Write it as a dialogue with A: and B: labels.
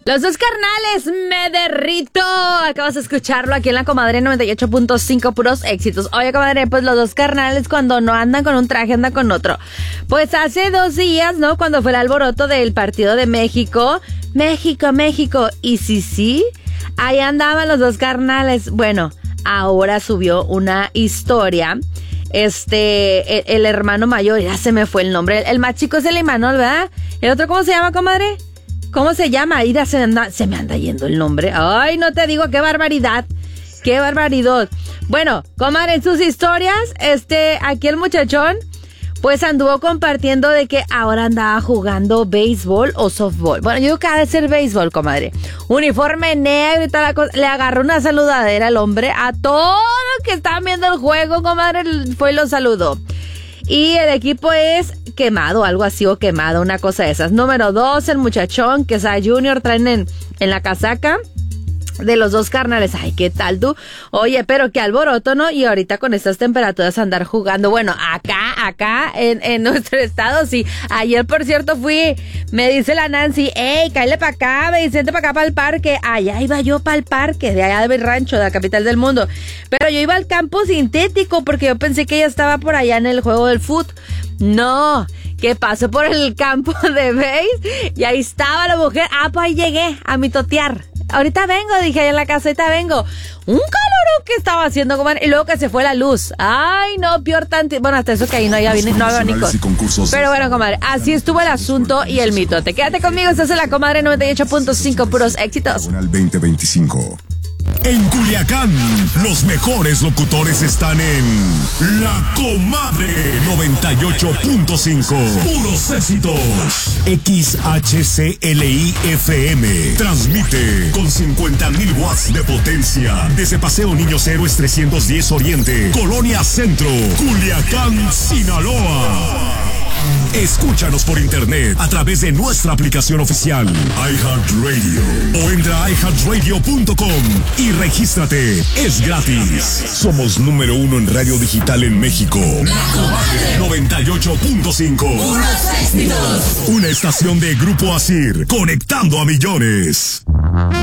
A: Los dos carnales, me derrito. Acabas de escucharlo aquí en la Comadre 98.5, puros éxitos. Oye, comadre, pues los dos carnales cuando no andan con un traje, andan con otro. Pues hace 2 días, ¿no? Cuando fue el alboroto del partido de México. México. Y sí, ahí andaban los dos carnales. Bueno, ahora subió una historia. El hermano mayor, ya se me fue el nombre. El más chico es el Imanol, ¿verdad? ¿El otro cómo se llama, comadre? ¿Cómo se llama? Ida, se me anda yendo el nombre. Ay, no te digo, qué barbaridad. Qué barbaridad. Bueno, comadre, en sus historias, aquí el muchachón, pues anduvo compartiendo de que ahora andaba jugando béisbol o softball. Bueno, yo digo que ha de ser béisbol, comadre. Uniforme negro y toda la cosa. Le agarró una saludadera al hombre. A todos que estaban viendo el juego, comadre, fue y lo saludó. Y el equipo es quemado, algo así, o quemado, una cosa de esas. Número 2, el muchachón, que es a Junior, traen en la casaca de los dos carnales. Ay, ¿qué tal tú? Oye, pero qué alboroto, ¿no? Y ahorita con estas temperaturas andar jugando. Bueno, acá, en nuestro estado, sí. Ayer, por cierto, me dice la Nancy, ¡ey, cáele para acá, vente para acá para el parque! Allá iba yo para el parque, de allá del rancho, de la capital del mundo. Pero yo iba al campo sintético, porque yo pensé que ella estaba por allá en el juego del fútbol. No, que pasó por el campo de béis, y ahí estaba la mujer. Pues ahí llegué a mitotear. Ahorita vengo, dije ahí en la casa, ahorita vengo. Un calor que estaba haciendo, comadre, y luego que se fue la luz. Ay, no, peor tanto. Bueno, hasta eso que ahí no había abanicos. Pero bueno, comadre, así estuvo el asunto y el mitote. Quédate conmigo, estás en la Comadre 98.5, puros éxitos.
B: 2025. En Culiacán, los mejores locutores están en La Comadre 98.5. Puros éxitos. XHCLI FM. Transmite con 50,000 watts de potencia. Desde Paseo Niños Héroes 310 Oriente, Colonia Centro, Culiacán, Sinaloa. Escúchanos por internet a través de nuestra aplicación oficial iHeartRadio o entra a iHeartRadio.com y regístrate. Es gratis. Somos número 1 en radio digital en México. La Comadre 98.5. Una estación de Grupo Asir, conectando a millones.